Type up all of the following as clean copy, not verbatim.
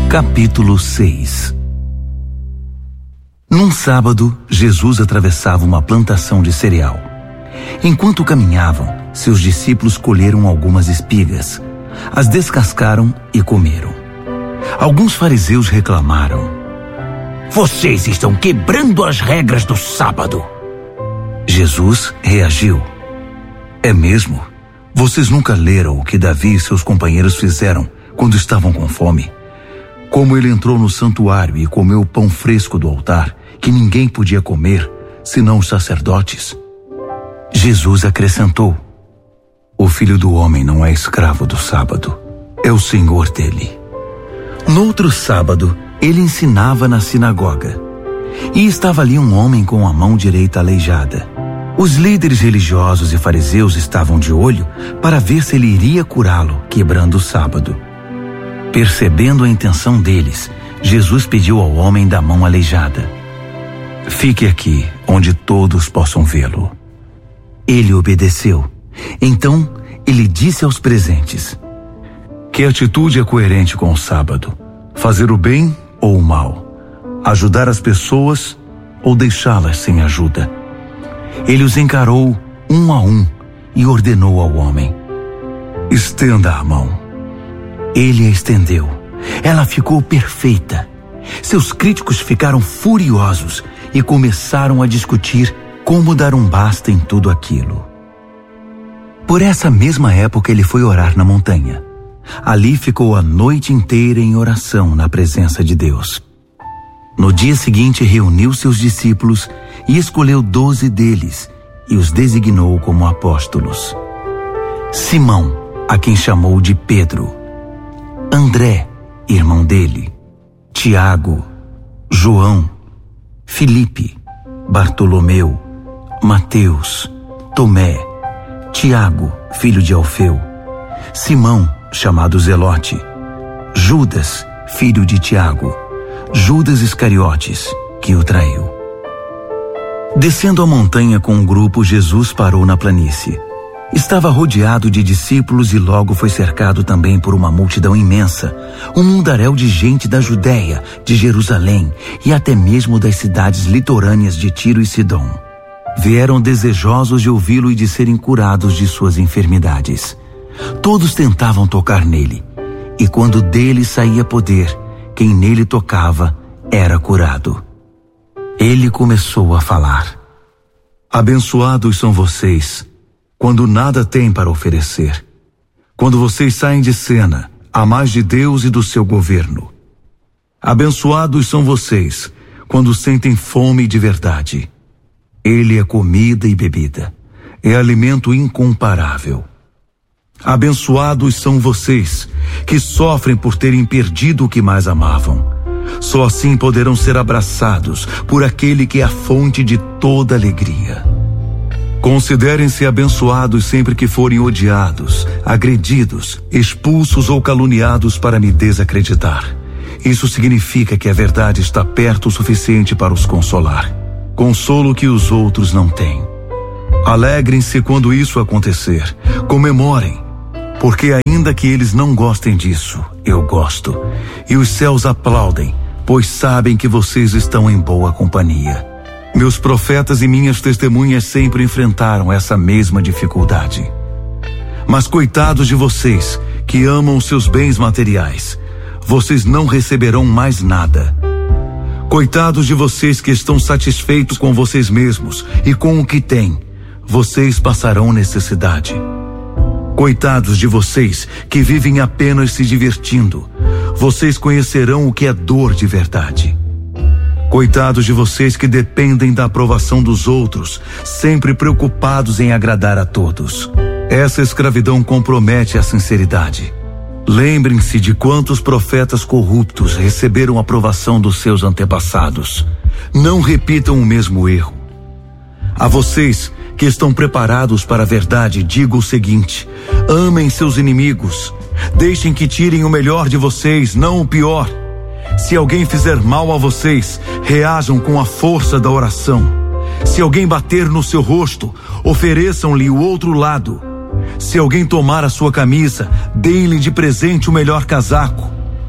Capítulo 6. Num sábado, Jesus atravessava uma plantação de cereal. Enquanto caminhavam, seus discípulos colheram algumas espigas, as descascaram e comeram. Alguns fariseus reclamaram: "Vocês estão quebrando as regras do sábado." Jesus reagiu: "É mesmo? Vocês nunca leram o que Davi e seus companheiros fizeram quando estavam com fome? Como ele entrou no santuário e comeu o pão fresco do altar, que ninguém podia comer, senão os sacerdotes." Jesus acrescentou: "O Filho do Homem não é escravo do sábado, é o Senhor dele." No outro sábado, ele ensinava na sinagoga. E estava ali um homem com a mão direita aleijada. Os líderes religiosos e fariseus estavam de olho para ver se ele iria curá-lo, quebrando o sábado. Percebendo a intenção deles, Jesus pediu ao homem da mão aleijada: "Fique aqui, onde todos possam vê-lo." Ele obedeceu. Então, ele disse aos presentes: "Que atitude é coerente com o sábado? Fazer o bem ou o mal? Ajudar as pessoas ou deixá-las sem ajuda?" Ele os encarou um a um e ordenou ao homem: "Estenda a mão." Ele a estendeu. Ela ficou perfeita. Seus críticos ficaram furiosos e começaram a discutir como dar um basta em tudo aquilo. Por essa mesma época ele foi orar na montanha. Ali ficou a noite inteira em oração na presença de Deus. No dia seguinte reuniu seus discípulos e escolheu 12 deles e os designou como apóstolos: Simão, a quem chamou de Pedro; André, irmão dele; Tiago; João; Filipe; Bartolomeu; Mateus; Tomé; Tiago, filho de Alfeu; Simão, chamado Zelote; Judas, filho de Tiago; Judas Iscariotes, que o traiu. Descendo a montanha com um grupo, Jesus parou na planície. Estava rodeado de discípulos e logo foi cercado também por uma multidão imensa, um mundaréu de gente da Judéia, de Jerusalém e até mesmo das cidades litorâneas de Tiro e Sidom. Vieram desejosos de ouvi-lo e de serem curados de suas enfermidades. Todos tentavam tocar nele, e quando dele saía poder, quem nele tocava era curado. Ele começou a falar: "Abençoados são vocês, quando nada têm para oferecer. Quando vocês saem de cena, a mais de Deus e do seu governo. Abençoados são vocês, quando sentem fome de verdade. Ele é comida e bebida, é alimento incomparável. Abençoados são vocês, que sofrem por terem perdido o que mais amavam. Só assim poderão ser abraçados por aquele que é a fonte de toda alegria. Considerem-se abençoados sempre que forem odiados, agredidos, expulsos ou caluniados para me desacreditar. Isso significa que a verdade está perto o suficiente para os consolar. Consolo que os outros não têm. Alegrem-se quando isso acontecer. Comemorem, porque ainda que eles não gostem disso, eu gosto. E os céus aplaudem, pois sabem que vocês estão em boa companhia. Meus profetas e minhas testemunhas sempre enfrentaram essa mesma dificuldade. Mas coitados de vocês, que amam os seus bens materiais, vocês não receberão mais nada. Coitados de vocês que estão satisfeitos com vocês mesmos e com o que têm, vocês passarão necessidade. Coitados de vocês que vivem apenas se divertindo, vocês conhecerão o que é dor de verdade. Coitados de vocês que dependem da aprovação dos outros, sempre preocupados em agradar a todos. Essa escravidão compromete a sinceridade. Lembrem-se de quantos profetas corruptos receberam a aprovação dos seus antepassados. Não repitam o mesmo erro. A vocês que estão preparados para a verdade, digo o seguinte: amem seus inimigos. Deixem que tirem o melhor de vocês, não o pior. Se alguém fizer mal a vocês, reajam com a força da oração. Se alguém bater no seu rosto, ofereçam-lhe o outro lado. Se alguém tomar a sua camisa, deem-lhe de presente o melhor casaco.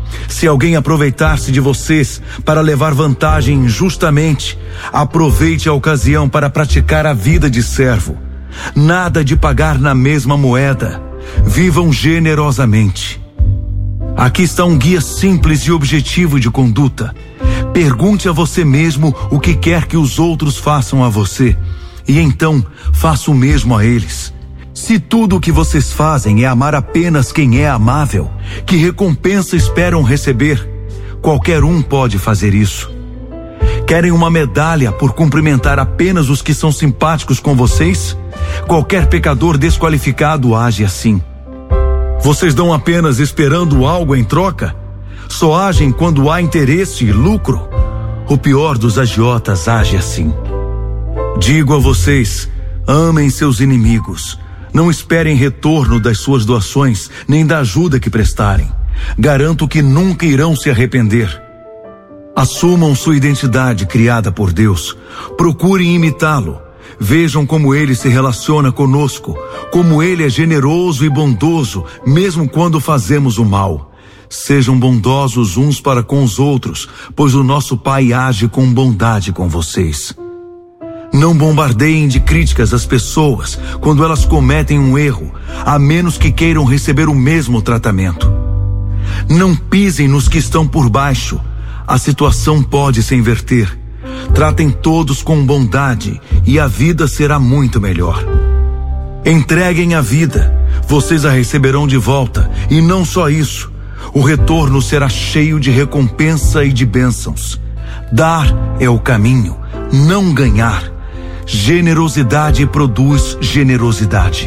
Se alguém aproveitar-se de vocês para levar vantagem injustamente, aproveite a ocasião para praticar a vida de servo. Nada de pagar na mesma moeda. Vivam generosamente. Aqui está um guia simples e objetivo de conduta. Pergunte a você mesmo o que quer que os outros façam a você, e então faça o mesmo a eles. Se tudo o que vocês fazem é amar apenas quem é amável, que recompensa esperam receber? Qualquer um pode fazer isso. Querem uma medalha por cumprimentar apenas os que são simpáticos com vocês? Qualquer pecador desqualificado age assim. Vocês dão apenas esperando algo em troca? Só agem quando há interesse e lucro? O pior dos agiotas age assim. Digo a vocês, amem seus inimigos. Não esperem retorno das suas doações, nem da ajuda que prestarem. Garanto que nunca irão se arrepender. Assumam sua identidade criada por Deus. Procurem imitá-lo. Vejam como ele se relaciona conosco, como ele é generoso e bondoso, mesmo quando fazemos o mal. Sejam bondosos uns para com os outros, pois o nosso Pai age com bondade com vocês. Não bombardeiem de críticas as pessoas quando elas cometem um erro, a menos que queiram receber o mesmo tratamento. Não pisem nos que estão por baixo. A situação pode se inverter. Tratem todos com bondade e a vida será muito melhor. Entreguem a vida, vocês a receberão de volta, e não só isso, o retorno será cheio de recompensa e de bênçãos. Dar é o caminho, não ganhar. Generosidade produz generosidade.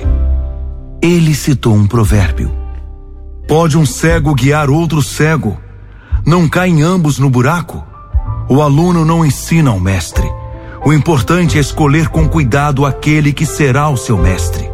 Ele citou um provérbio. Pode um cego guiar outro cego? Não caem ambos no buraco? O aluno não ensina ao mestre. O importante é escolher com cuidado aquele que será o seu mestre.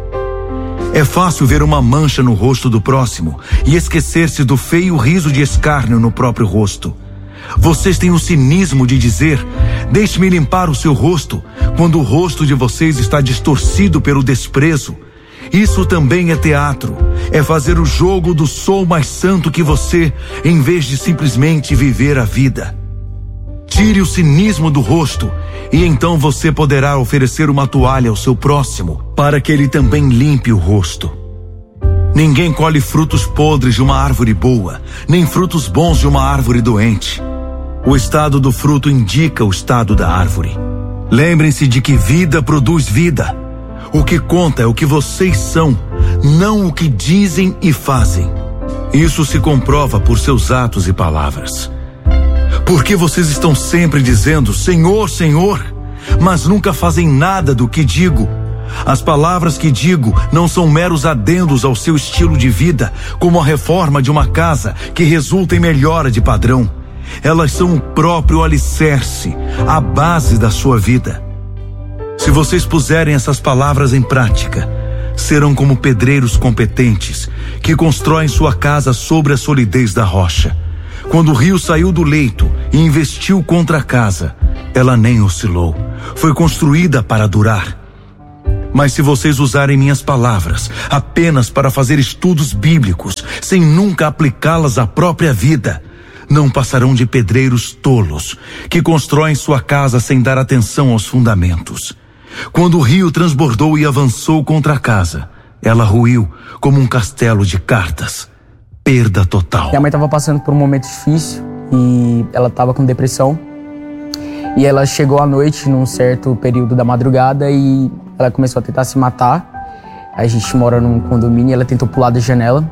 É fácil ver uma mancha no rosto do próximo e esquecer-se do feio riso de escárnio no próprio rosto. Vocês têm o cinismo de dizer, deixe-me limpar o seu rosto, quando o rosto de vocês está distorcido pelo desprezo. Isso também é teatro, é fazer o jogo do sou mais santo que você, em vez de simplesmente viver a vida. Tire o cinismo do rosto, e então você poderá oferecer uma toalha ao seu próximo, para que ele também limpe o rosto. Ninguém colhe frutos podres de uma árvore boa, nem frutos bons de uma árvore doente. O estado do fruto indica o estado da árvore. Lembrem-se de que vida produz vida. O que conta é o que vocês são, não o que dizem e fazem. Isso se comprova por seus atos e palavras. Por que vocês estão sempre dizendo, Senhor, Senhor, mas nunca fazem nada do que digo? As palavras que digo não são meros adendos ao seu estilo de vida, como a reforma de uma casa que resulta em melhora de padrão. Elas são o próprio alicerce, a base da sua vida. Se vocês puserem essas palavras em prática, serão como pedreiros competentes que constroem sua casa sobre a solidez da rocha. Quando o rio saiu do leito e investiu contra a casa, ela nem oscilou. Foi construída para durar. Mas se vocês usarem minhas palavras apenas para fazer estudos bíblicos, sem nunca aplicá-las à própria vida, não passarão de pedreiros tolos, que constroem sua casa sem dar atenção aos fundamentos. Quando o rio transbordou e avançou contra a casa, ela ruiu como um castelo de cartas. Perda total. Minha mãe estava passando por um momento difícil e ela estava com depressão. E ela chegou à noite, num certo período da madrugada, e ela começou a tentar se matar. A gente mora num condomínio e ela tentou pular da janela.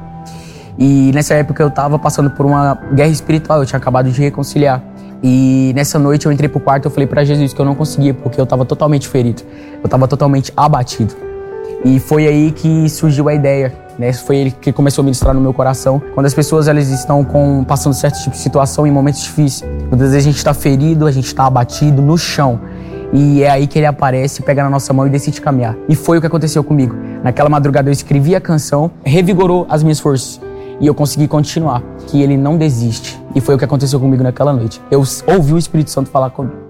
E nessa época eu estava passando por uma guerra espiritual, eu tinha acabado de reconciliar. E nessa noite eu entrei pro quarto e eu falei para Jesus que eu não conseguia, porque eu estava totalmente ferido. Eu estava totalmente abatido. E foi aí que surgiu a ideia, né? Foi ele que começou a ministrar no meu coração. Quando as pessoas elas estão passando certo tipo de situação em momentos difíceis, muitas vezes a gente está ferido, a gente está abatido no chão. E é aí que ele aparece, pega na nossa mão e decide caminhar. E foi o que aconteceu comigo. Naquela madrugada eu escrevi a canção, revigorou as minhas forças. E eu consegui continuar, que ele não desiste. E foi o que aconteceu comigo naquela noite. Eu ouvi o Espírito Santo falar comigo.